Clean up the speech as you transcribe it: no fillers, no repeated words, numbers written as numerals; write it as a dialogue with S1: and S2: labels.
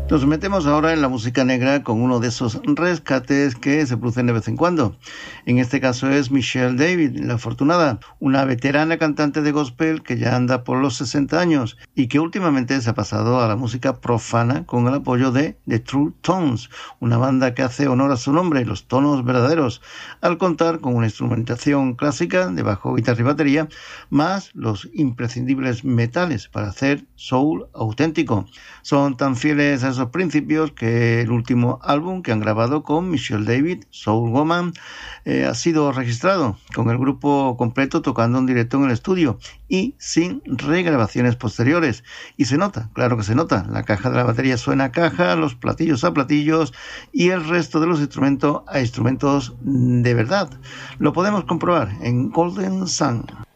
S1: Nos metemos ahora en la música negra con uno de esos rescates que se producen de vez en cuando. En este caso es Michelle David, la afortunada, una veterana cantante de gospel que ya anda por los 60 años y que últimamente se ha pasado a la música profana con el apoyo de The True Tones, una banda que hace honor a su nombre, los tonos verdaderos, al contar con una instrumentación clásica de bajo, guitarra y batería, más los imprescindibles metales para hacer soul auténtico. Son tan fieles a esos principios que el último álbum que han grabado con Michelle David, Soul Woman, ha sido registrado con el grupo completo tocando en directo en el estudio y sin regrabaciones posteriores. Y se nota, claro que se nota, la caja de la batería suena a caja, los platillos a platillos y el resto de los instrumentos a instrumentos de verdad. Lo podemos comprobar en Golden Sun.